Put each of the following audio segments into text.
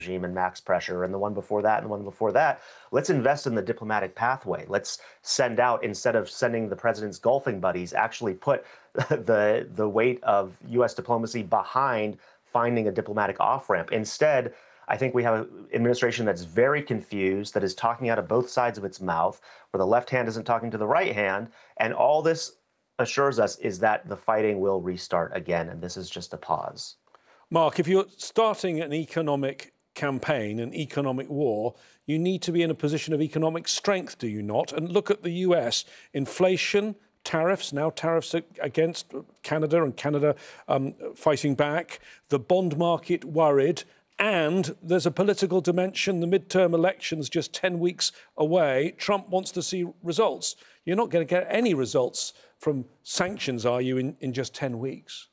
regime and max pressure, and the one before that, and the one before that. Let's invest in the diplomatic pathway. Let's send out, instead of sending the president's golfing buddies, actually put the weight of U.S. diplomacy behind finding a diplomatic off-ramp. Instead, I think we have an administration that's very confused, that is talking out of both sides of its mouth, where the left hand isn't talking to the right hand, and all this assures us is that the fighting will restart again, and this is just a pause. Mark, if you're starting an economic campaign, an economic war, you need to be in a position of economic strength, do you not? And look at the US. Inflation, tariffs, now tariffs against Canada, and Canada fighting back. The bond market worried. And there's a political dimension. The midterm elections just 10 weeks away. Trump wants to see results. You're not going to get any results from sanctions, are you, in just 10 weeks?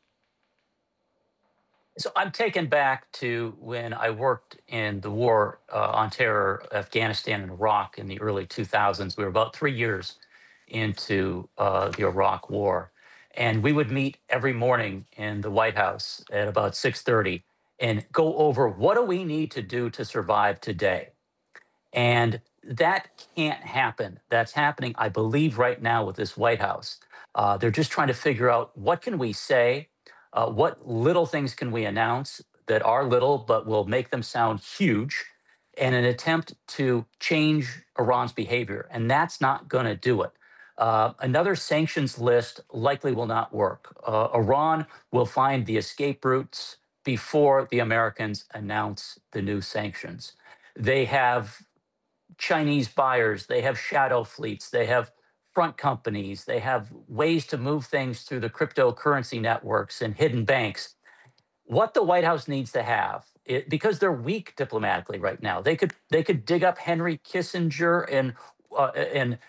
So I'm taken back to when I worked in the war on terror, Afghanistan and Iraq in the early 2000s. We were about 3 years into the Iraq war. And we would meet every morning in the White House at about 6:30 and go over what do we need to do to survive today. And that can't happen. That's happening, I believe, right now with this White House. They're just trying to figure out what can we say, what little things can we announce that are little but will make them sound huge, in an attempt to change Iran's behavior. And that's not going to do it. Another sanctions list likely will not work. Iran will find the escape routes before the Americans announce the new sanctions. They have Chinese buyers, they have shadow fleets, they have front companies, they have ways to move things through the cryptocurrency networks and hidden banks. What the White House needs to have, because they're weak diplomatically right now, they could dig up Henry Kissinger and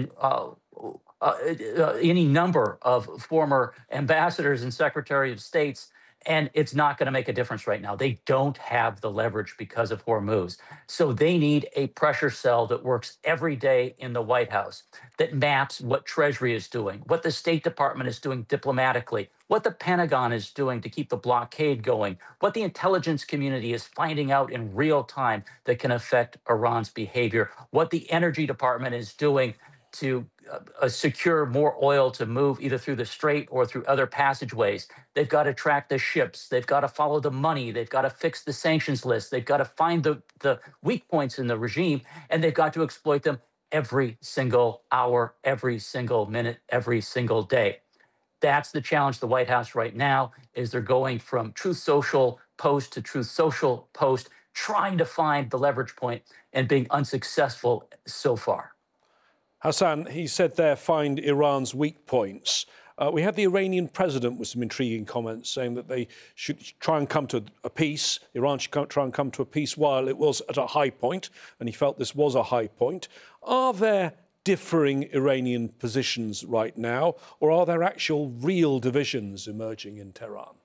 any number of former ambassadors and secretary of states, and it's not going to make a difference right now. They don't have the leverage because of Hormuz. So they need a pressure cell that works every day in the White House, that maps what Treasury is doing, what the State Department is doing diplomatically, what the Pentagon is doing to keep the blockade going, what the intelligence community is finding out in real time that can affect Iran's behavior, what the Energy Department is doing to secure more oil to move either through the strait or through other passageways. They've got to track the ships. They've got to follow the money. They've got to fix the sanctions list. They've got to find the weak points in the regime, and they've got to exploit them every single hour, every single minute, every single day. That's the challenge the White House right now, is they're going from Truth Social post to Truth Social post, trying to find the leverage point and being unsuccessful so far. Hassan, he said there, find Iran's weak points. We had the Iranian president with some intriguing comments saying that they should try and come to a peace. Iran should try and come to a peace while it was at a high point, and he felt this was a high point. Are there differing Iranian positions right now, or are there actual real divisions emerging in Tehran?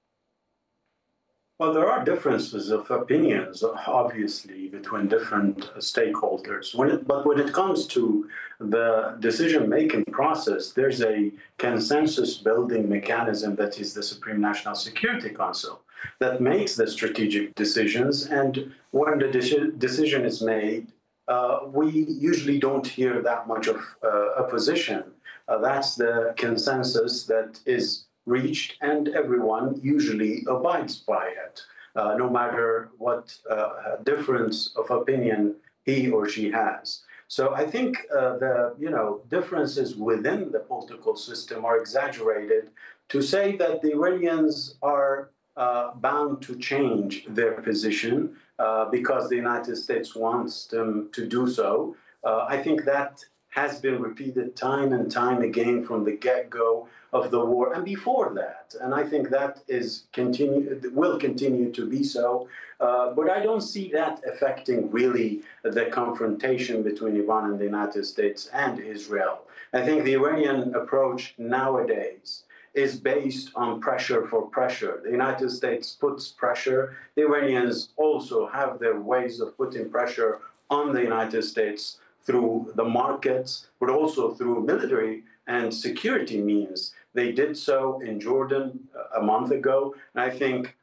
Well, there are differences of opinions, obviously, between different stakeholders. But when it comes to the decision-making process, there's a consensus-building mechanism that is the Supreme National Security Council that makes the strategic decisions. And when the decision is made, we usually don't hear that much of opposition. That's the consensus that is reached, and everyone usually abides by it, no matter what difference of opinion he or she has. So I think the differences within the political system are exaggerated to say that the Iranians are bound to change their position because the United States wants them to do so. I think that has been repeated time and time again from the get-go of the war and before that. And I think that will continue to be so. But I don't see that affecting really the confrontation between Iran and the United States and Israel. I think the Iranian approach nowadays is based on pressure for pressure. The United States puts pressure. The Iranians also have their ways of putting pressure on the United States through the markets, but also through military and security means. They did so in Jordan a month ago, and I think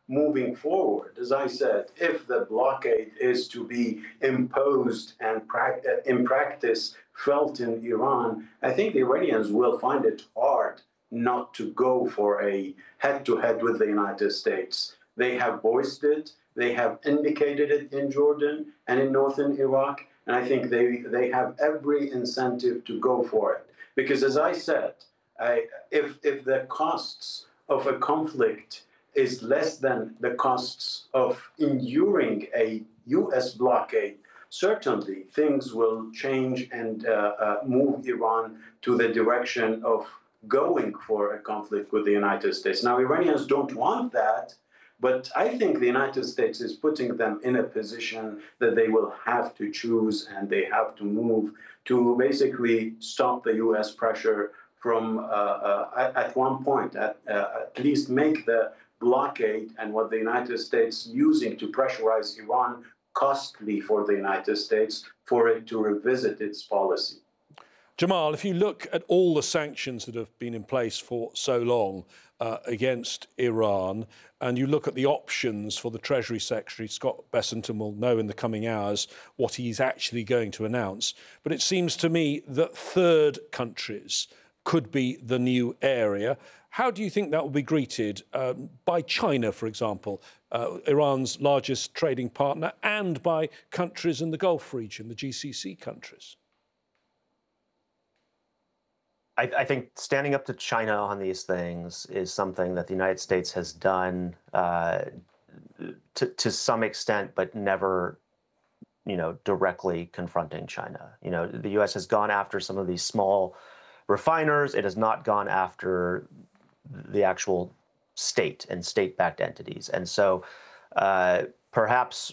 moving forward. As I said, if the blockade is to be imposed and in practice felt in Iran, I think the Iranians will find it hard not to go for a head-to-head with the United States. They have voiced it, they have indicated it in Jordan and in northern Iraq, and I think they have every incentive to go for it. Because as I said, if the costs of a conflict is less than the costs of enduring a U.S. blockade, certainly things will change and move Iran to the direction of going for a conflict with the United States. Now, Iranians don't want that, but I think the United States is putting them in a position that they will have to choose, and they have to move to basically stop the U.S. pressure from, at one point, at least make the blockade and what the United States using to pressurize Iran costly for the United States, for it to revisit its policy. Jamal, if you look at all the sanctions that have been in place for so long against Iran, and you look at the options for the Treasury Secretary, Scott Bessent, will know in the coming hours what he's actually going to announce. But it seems to me that third countries could be the new area. How do you think that will be greeted by China, for example, Iran's largest trading partner, and by countries in the Gulf region, the GCC countries? I think standing up to China on these things is something that the United States has done to some extent, but never, directly confronting China. The U.S. has gone after some of these small refiners. It has not gone after the actual state and state-backed entities. And so perhaps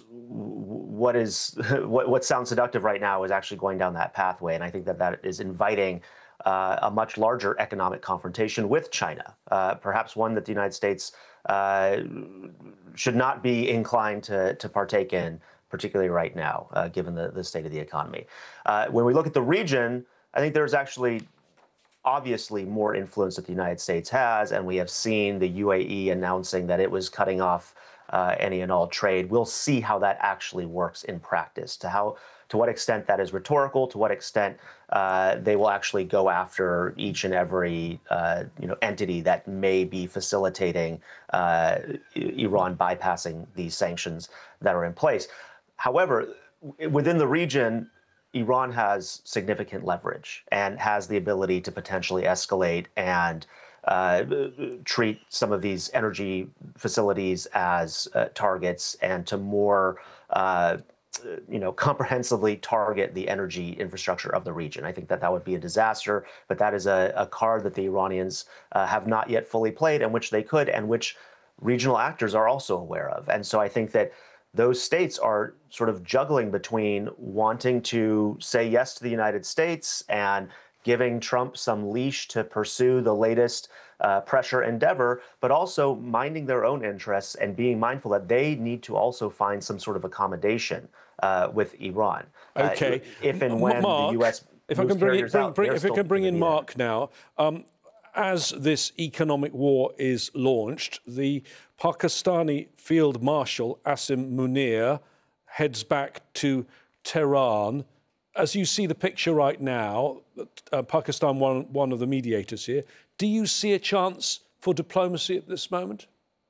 what sounds seductive right now is actually going down that pathway. And I think that is inviting a much larger economic confrontation with China, perhaps one that the United States should not be inclined to partake in, particularly right now, given the state of the economy. When we look at the region, I think there's actually obviously more influence that the United States has, and we have seen the UAE announcing that it was cutting off any and all trade. We'll see how that actually works in practice, to what extent that is rhetorical, to what extent they will actually go after each and every entity that may be facilitating Iran bypassing these sanctions that are in place. However, within the region, Iran has significant leverage and has the ability to potentially escalate and treat some of these energy facilities as targets, and to more comprehensively target the energy infrastructure of the region. I think that would be a disaster, but that is a card that the Iranians have not yet fully played, and which they could, and which regional actors are also aware of. And so I think that those states are sort of juggling between wanting to say yes to the United States and giving Trump some leash to pursue the latest pressure endeavor, but also minding their own interests and being mindful that they need to also find some sort of accommodation with Iran. Okay. If and when Mark, the U.S. if I can bring in Mark now. As this economic war is launched, the Pakistani Field Marshal Asim Munir heads back to Tehran. As you see the picture right now, Pakistan, one of the mediators here, do you see a chance for diplomacy at this moment?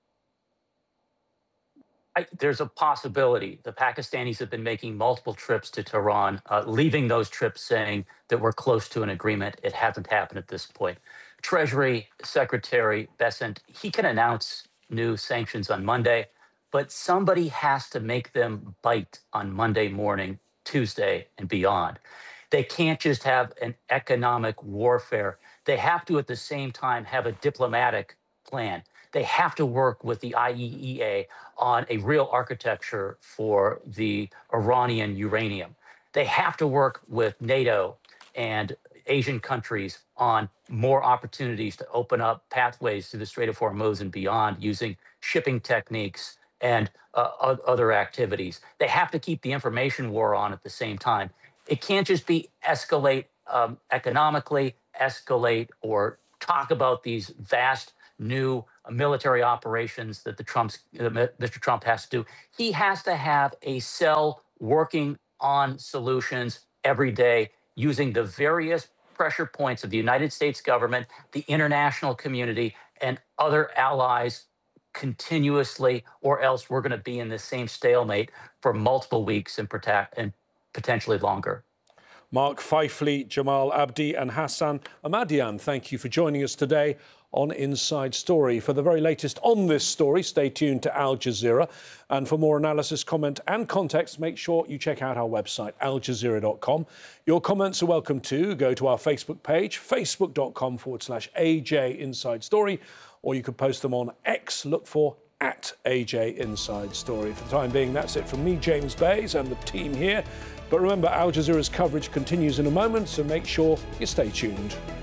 There's a possibility. The Pakistanis have been making multiple trips to Tehran, leaving those trips saying that we're close to an agreement. It hasn't happened at this point. Treasury Secretary Bessent, he can announce new sanctions on Monday, but somebody has to make them bite on Monday morning, Tuesday, and beyond. They can't just have an economic warfare. They have to, at the same time, have a diplomatic plan. They have to work with the IAEA on a real architecture for the Iranian uranium. They have to work with NATO and Asian countries on more opportunities to open up pathways to the Strait of Hormuz and beyond using shipping techniques and other activities. They have to keep the information war on at the same time. It can't just be escalate economically, escalate or talk about these vast new military operations that Mr. Trump has to do. He has to have a cell working on solutions every day using the various pressure points of the United States government, the international community, and other allies continuously, or else we're going to be in the same stalemate for multiple weeks and potentially longer. Mark Feifley, Jamal Abdi and Hassan Ahmadian, thank you for joining us today on Inside Story. For the very latest on this story, stay tuned to Al Jazeera. And for more analysis, comment and context, make sure you check out our website, aljazeera.com. Your comments are welcome too. Go to our Facebook page, facebook.com/AJ Inside Story, or you could post them on X. Look for @AJ Inside Story. For the time being, that's it from me, James Bays, and the team here. But remember, Al Jazeera's coverage continues in a moment, so make sure you stay tuned.